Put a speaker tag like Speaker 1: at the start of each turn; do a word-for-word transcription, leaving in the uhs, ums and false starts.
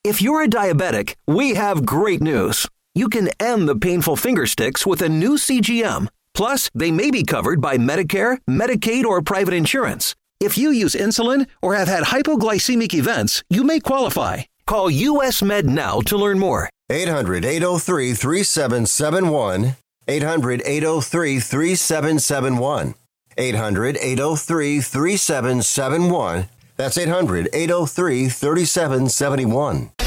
Speaker 1: If you're a diabetic, we have great news. You can end the painful finger sticks with a new C G M. Plus, they may be covered by Medicare, Medicaid, or private insurance. If you use insulin or have had hypoglycemic events, you may qualify. Call U S Med now to learn more.
Speaker 2: eight hundred, eight oh three, three seven seven one. eight hundred, eight oh three, three seven seven one. eight hundred, eight oh three, three seven seven one. That's eight hundred, eight oh three, three seven seven one.